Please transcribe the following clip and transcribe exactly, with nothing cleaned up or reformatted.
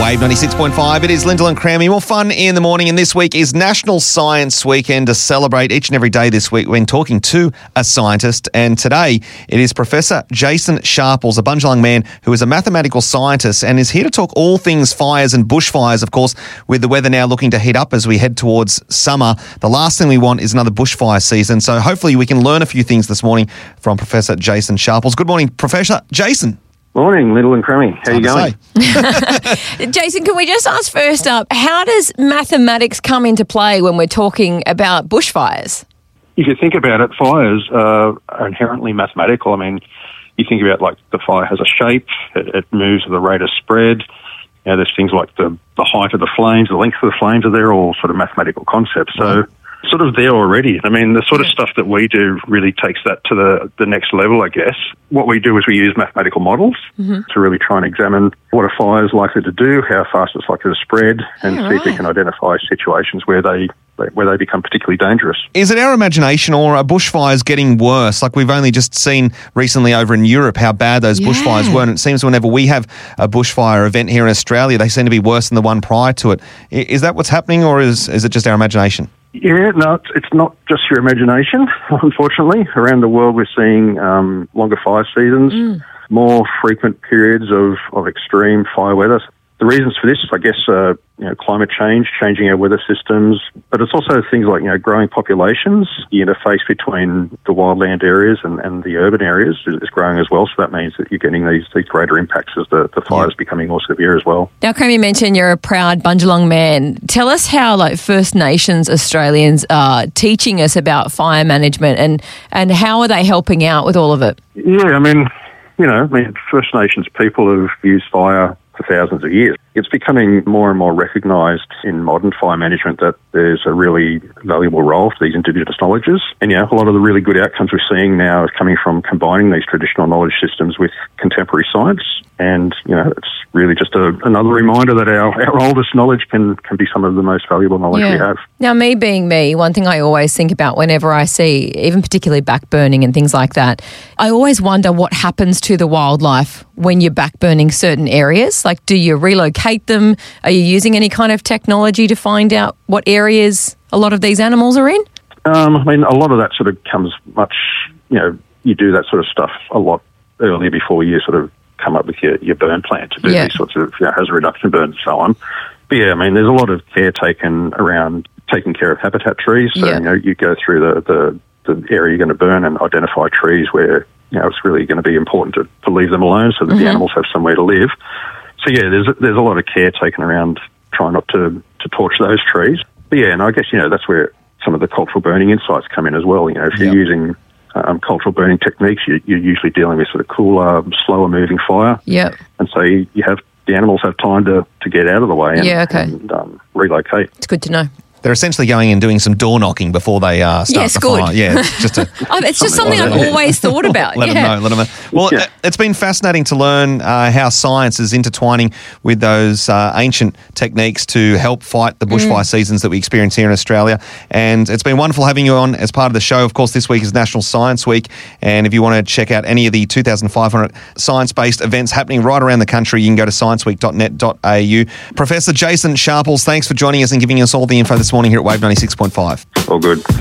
Wave ninety-six point five. It is Lyndall and Crammy. More fun in the morning, and this week is National Science Weekend to celebrate each and every day this week when talking to a scientist. And today it is Professor Jason Sharples, a Bundjalung man who is a mathematical scientist and is here to talk all things fires and bushfires, of course, with the weather now looking to heat up as we head towards summer. The last thing we want is another bushfire season. So hopefully we can learn a few things this morning from Professor Jason Sharples. Good morning, Professor Jason. Morning, Lyndall and Crammy. How are you going? Jason, can we just ask first up, how does mathematics come into play when we're talking about bushfires? If you think about it, fires uh, are inherently mathematical. I mean, you think about like the fire has a shape, it, it moves at the rate of spread. You know, there's things like the, the height of the flames, the length of the flames, are there all sort of mathematical concepts. So sort of there already. I mean, the sort of stuff that we do really takes that to the, the next level, I guess. What we do is we use mathematical models mm-hmm. to really try and examine what a fire is likely to do, how fast it's likely to spread, and yeah, see right. if we can identify situations where they where they become particularly dangerous. Is it our imagination, or are bushfires getting worse? Like we've only just seen recently over in Europe how bad those yeah. bushfires were, and it seems whenever we have a bushfire event here in Australia, they seem to be worse than the one prior to it. Is that what's happening, or is, is it just our imagination? Yeah, no, it's, it's not just your imagination, unfortunately. Around the world, we're seeing um, longer fire seasons, mm. more frequent periods of, of extreme fire weather. The reasons for this is, I guess, uh, you know, climate change, changing our weather systems, but it's also things like, you know, growing populations. The interface between the wildland areas and, and the urban areas is, is growing as well, so that means that you're getting these, these greater impacts as the, the fires yeah. becoming more severe as well. Now, Crammy, you mentioned you're a proud Bundjalung man. Tell us how, like, First Nations Australians are teaching us about fire management, and, and how are they helping out with all of it? Yeah, I mean, you know, I mean, First Nations people have used fire for thousands of years. It's becoming more and more recognised in modern fire management that there's a really valuable role for these Indigenous knowledges. And, yeah, a lot of the really good outcomes we're seeing now is coming from combining these traditional knowledge systems with contemporary science. And, you know, it's really just a, another reminder that our, our oldest knowledge can, can be some of the most valuable knowledge yeah. we have. Now, me being me, one thing I always think about whenever I see, even particularly backburning and things like that, I always wonder what happens to the wildlife when you're backburning certain areas. Like, do you relocate them? Are you using any kind of technology to find out what areas a lot of these animals are in? Um, I mean, a lot of that sort of comes much, you know, you do that sort of stuff a lot earlier before you sort of come up with your, your burn plan to do yeah. these sorts of, you know, hazard reduction burns and so on. But yeah, I mean, there's a lot of care taken around taking care of habitat trees. So, yeah. you know, you go through the, the, the area you're going to burn and identify trees where, you know, it's really going to be important to, to leave them alone so that mm-hmm. the animals have somewhere to live. So yeah, there's there's a lot of care taken around trying not to, to torch those trees. But yeah, and I guess, you know, that's where some of the cultural burning insights come in as well. You know, if you're yep. using um, cultural burning techniques, you, you're usually dealing with sort of cooler, slower moving fire. Yep. And so you, you have the animals have time to, to get out of the way and, yeah, okay. and um, relocate. It's good to know. They're essentially going and doing some door knocking before they uh, start yes, the good. fire. Yeah, it's just, a, oh, it's just something, something like I've always thought about. let yeah. them know, let them know. Well, yeah. it's been fascinating to learn uh, how science is intertwining with those uh, ancient techniques to help fight the bushfire mm. seasons that we experience here in Australia. And it's been wonderful having you on as part of the show. Of course, this week is National Science Week. And if you want to check out any of the two thousand five hundred science-based events happening right around the country, you can go to science week dot net dot a u. Professor Jason Sharples, thanks for joining us and giving us all the info this morning here at Wave ninety-six point five. All good.